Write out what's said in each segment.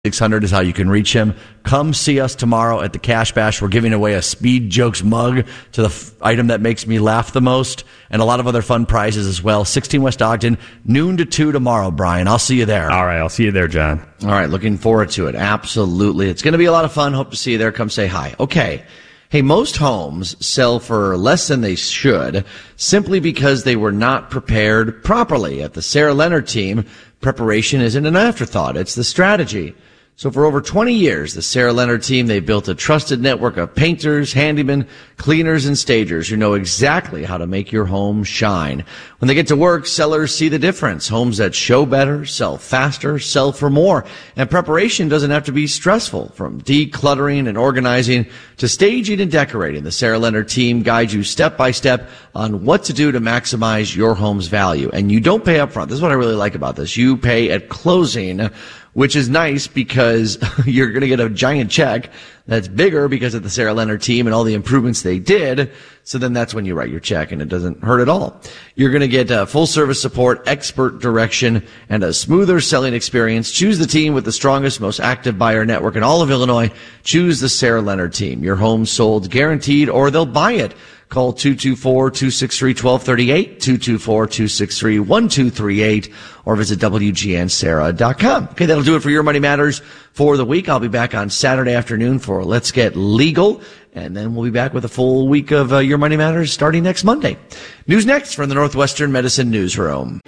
600 is how you can reach him. Come see us tomorrow at the Cash Bash. We're giving away a Speed Jokes mug to the item that makes me laugh the most, and a lot of other fun prizes as well. 16 West Ogden, noon to 2 tomorrow, Brian. I'll see you there. All right, I'll see you there, John. All right, looking forward to it. Absolutely. It's going to be a lot of fun. Hope to see you there. Come say hi. Okay. Hey, most homes sell for less than they should simply because they were not prepared properly. At the Sarah Leonard team, preparation isn't an afterthought. It's the strategy. So for over 20 years, the Sarah Leonard team, they built a trusted network of painters, handymen, cleaners, and stagers who know exactly how to make your home shine. When they get to work, sellers see the difference. Homes that show better, sell faster, sell for more. And preparation doesn't have to be stressful. From decluttering and organizing to staging and decorating, the Sarah Leonard team guides you step by step on what to do to maximize your home's value. And you don't pay up front. This is what I really like about this. You pay at closing, which is nice because you're going to get a giant check that's bigger because of the Sarah Leonard team and all the improvements they did. So then that's when you write your check, and it doesn't hurt at all. You're going to get full service support, expert direction, and a smoother selling experience. Choose the team with the strongest, most active buyer network in all of Illinois. Choose the Sarah Leonard team. Your home sold guaranteed, or they'll buy it. Call 224-263-1238, 224-263-1238, or visit WGNSarah.com. Okay, that'll do it for Your Money Matters for the week. I'll be back on Saturday afternoon for Let's Get Legal, and then we'll be back with a full week of Your Money Matters starting next Monday. News next from the Northwestern Medicine Newsroom.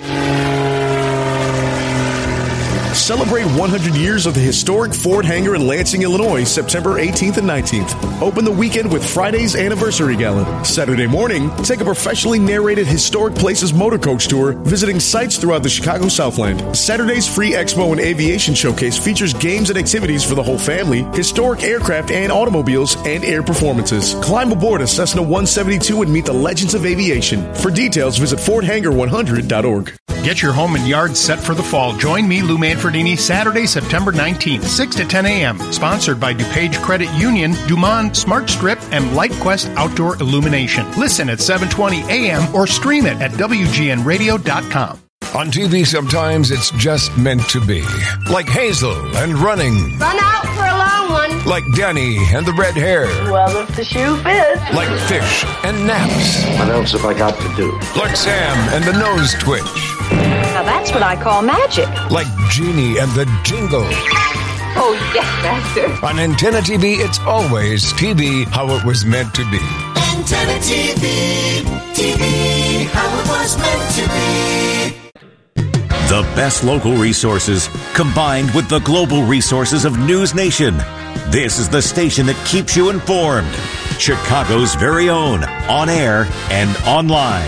Celebrate 100 years of the historic Ford Hangar in Lansing, Illinois, September 18th and 19th. Open the weekend with Friday's Anniversary Gala. Saturday morning, take a professionally narrated Historic Places motor coach tour, visiting sites throughout the Chicago Southland. Saturday's free Expo and Aviation Showcase features games and activities for the whole family, historic aircraft and automobiles, and air performances. Climb aboard a Cessna 172 and meet the legends of aviation. For details, visit FordHangar100.org. Get your home and yard set for the fall. Join me, Lou Manfredini, Saturday, September 19th, 6 to 10 a.m. Sponsored by DuPage Credit Union, Dumont Smart Strip, and LightQuest Outdoor Illumination. Listen at 7:20 a.m. or stream it at WGNRadio.com. On TV, sometimes it's just meant to be. Like Hazel and running. Run out for a long one. Like Danny and the red hair. Well, if the shoe fits. Like fish and naps. What else have I got to do? Like Sam and the nose twitch. Now that's what I call magic. Like Genie and the jingle. Oh, yes, Master. On Antenna TV, it's always TV how it was meant to be. Antenna TV, TV how it was meant to be. The best local resources combined with the global resources of News Nation. This is the station that keeps you informed. Chicago's very own, on air and online.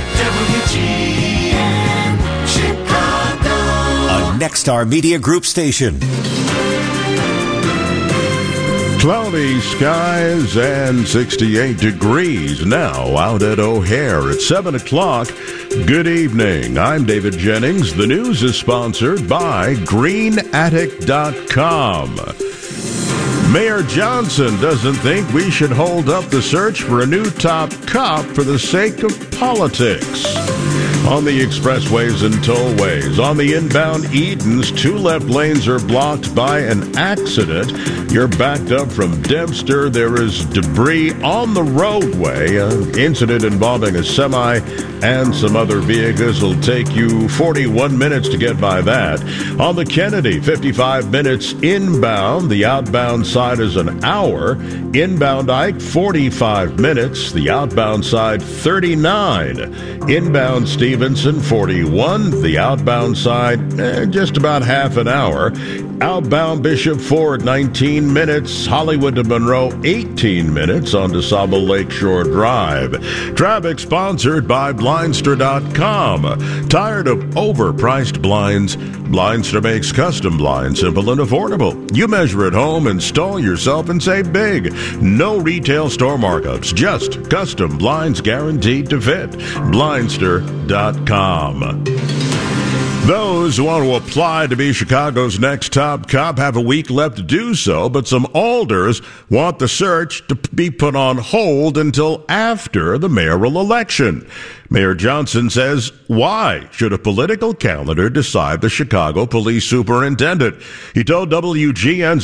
WGN Chicago. A Nexstar Media Group station. Cloudy skies and 68 degrees now out at O'Hare at 7 o'clock. Good evening. I'm David Jennings. The news is sponsored by GreenAttic.com. Mayor Johnson doesn't think we should hold up the search for a new top cop for the sake of politics. On the expressways and tollways, on the inbound Edens, 2 left lanes are blocked by an accident. You're backed up from Dempster. There is debris on the roadway. An incident involving a semi and some other vehicles will take you 41 minutes to get by that. On the Kennedy, 55 minutes inbound. The outbound side is an hour. Inbound Ike, 45 minutes. The outbound side, 39. Inbound Stevenson, 41. The outbound side, just about half an hour. Outbound Bishop Ford, 19 minutes. Hollywood to Monroe, 18 minutes on DeSable Lakeshore Drive. Traffic sponsored by Blindster.com. Tired of overpriced blinds? Blindster makes custom blinds simple and affordable. You measure at home, install yourself, and save big. No retail store markups, just custom blinds guaranteed to fit. Blindster.com. Those who want to apply to be Chicago's next top cop have a week left to do so, but some alders want the search to be put on hold until after the mayoral election. Mayor Johnson says, why should a political calendar decide the Chicago police superintendent? He told WGN's